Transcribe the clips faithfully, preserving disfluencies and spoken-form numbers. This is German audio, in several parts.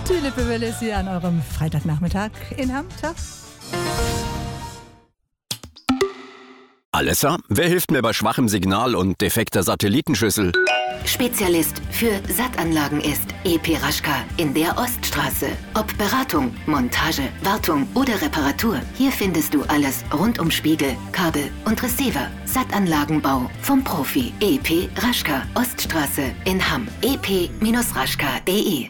Die Lippewelle ist hier an eurem Freitagnachmittag in Hamm. Tag. Alessa, wer hilft mir bei schwachem Signal und defekter Satellitenschüssel? Spezialist für Sattanlagen ist E P Raschka in der Oststraße. Ob Beratung, Montage, Wartung oder Reparatur, hier findest du alles rund um Spiegel, Kabel und Receiver. Sattanlagenbau vom Profi. E P Raschka, Oststraße in Hamm. e p raschka punkt d e.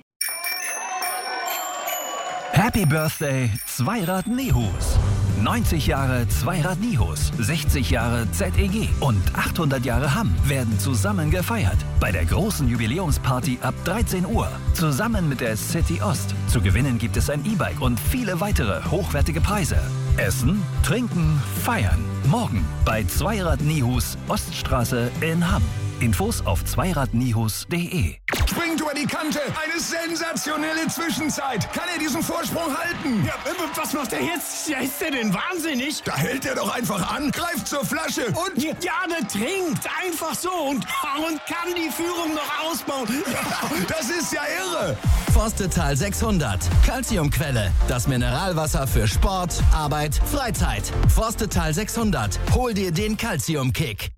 Happy Birthday Zweirad Nihus. neunzig Jahre Zweirad Nihus, sechzig Jahre Z E G und achthundert Jahre Hamm werden zusammen gefeiert. Bei der großen Jubiläumsparty ab dreizehn Uhr. Zusammen mit der City Ost. Zu gewinnen gibt es ein E-Bike und viele weitere hochwertige Preise. Essen, trinken, feiern. Morgen bei Zweirad Nihus, Oststraße in Hamm. Infos auf zweirad nihus punkt d e. Springt über die Kante. Eine sensationelle Zwischenzeit. Kann er diesen Vorsprung halten? Ja, was macht er jetzt? Ja, ist der denn wahnsinnig? Da hält er doch einfach an, greift zur Flasche und... Ja, ja, der trinkt. Einfach so und, und kann die Führung noch ausbauen. Das ist ja irre. Forstetal sechshundert. Calciumquelle. Das Mineralwasser für Sport, Arbeit, Freizeit. Forstetal sechshundert. Hol dir den Calcium-Kick.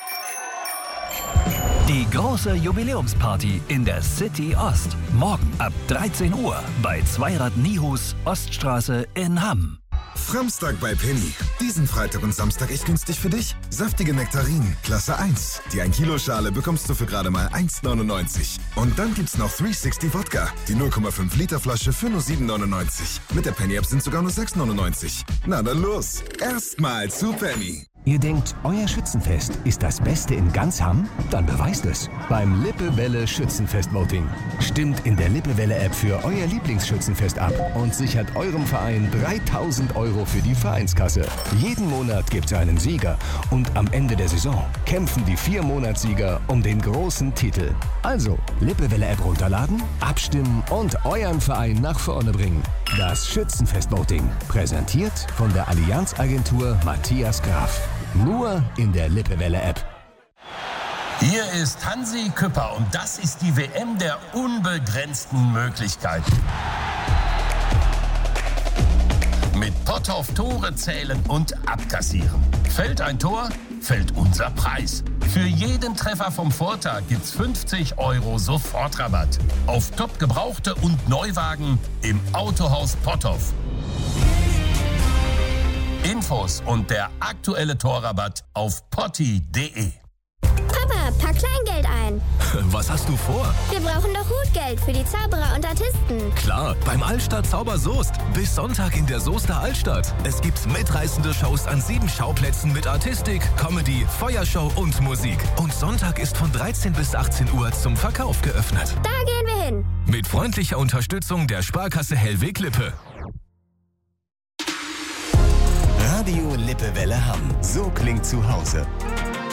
Die große Jubiläumsparty in der City Ost. Morgen ab dreizehn Uhr bei Zweirad Nihus, Oststraße in Hamm. Framstag bei Penny. Diesen Freitag und Samstag echt günstig für dich. Saftige Nektarinen, Klasse eins. Die ein Kilo Schale bekommst du für gerade mal eins neunundneunzig. Und dann gibt's noch dreihundertsechzig Wodka. Die null Komma fünf Liter Flasche für nur sieben neunundneunzig. Mit der Penny-App sind sogar nur sechs neunundneunzig. Na dann los. Erstmal zu Penny. Ihr denkt, euer Schützenfest ist das Beste in ganz Hamm? Dann beweist es beim Lippewelle Schützenfest-Voting. Stimmt in der Lippewelle-App für euer Lieblingsschützenfest ab und sichert eurem Verein dreitausend Euro für die Vereinskasse. Jeden Monat gibt's einen Sieger und am Ende der Saison kämpfen die vier Monatssieger um den großen Titel. Also, Lippewelle-App runterladen, abstimmen und euren Verein nach vorne bringen. Das Schützenfest-Voting, präsentiert von der Allianz-Agentur Matthias Graf. Nur in der Lippewelle-App. Hier ist Hansi Küpper und das ist die W M der unbegrenzten Möglichkeiten. Mit Potthoff Tore zählen und abkassieren. Fällt ein Tor, fällt unser Preis. Für jeden Treffer vom Vortag gibt's fünfzig Euro Sofortrabatt. Auf top gebrauchte und Neuwagen im Autohaus Potthoff. Infos und der aktuelle Torrabatt auf potti punkt d e. Papa, pack Kleingeld ein. Was hast du vor? Wir brauchen doch Hutgeld für die Zauberer und Artisten. Klar, beim Altstadt Zauber Soest. Bis Sonntag in der Soester Altstadt. Es gibt mitreißende Shows an sieben Schauplätzen mit Artistik, Comedy, Feuershow und Musik. Und Sonntag ist von dreizehn bis achtzehn Uhr zum Verkauf geöffnet. Da gehen wir hin. Mit freundlicher Unterstützung der Sparkasse Hellweg-Lippe. Radio Lippewelle Hamm. So klingt zu Hause.